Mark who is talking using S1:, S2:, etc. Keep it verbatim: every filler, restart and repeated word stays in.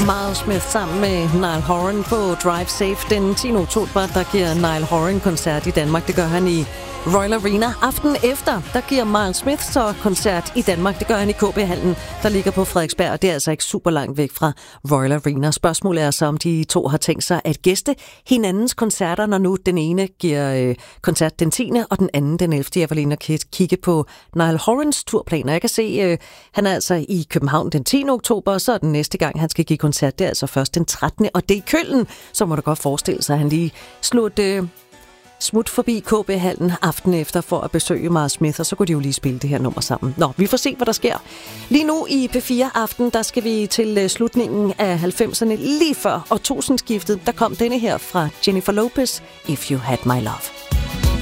S1: Miles Smith sammen med Niall Horan på Drive Safe. Den tiende oktober, der giver Niall Horan koncert i Danmark. Det gør han i Royal Arena. Aften efter, der giver Miles Smith så koncert i Danmark. Det gør han i K B-hallen, der ligger på Frederiksberg, og det er altså ikke super langt væk fra Royal Arena. Spørgsmålet er så, om de to har tænkt sig at gæste hinandens koncerter, når nu den ene giver øh, koncert den tiende og den anden den ellevte Jeg vil ind og kigge på Niall Horans turplaner. Jeg kan se, øh, han er altså i København den tiende oktober, og så er den næste gang, han skal give koncert, det er altså først den trettende Og det er i Køln, så må du godt forestille sig, at han lige slog et øh, smut forbi K B-hallen aften efter for at besøge Miles Smith, og så kunne de jo lige spille det her nummer sammen. Nå, vi får se, hvad der sker. Lige nu i P fire Aften, der skal vi til øh, slutningen af halvfemserne, lige før årtusindskiftet. Der kom denne her fra Jennifer Lopez, If You Had My Love.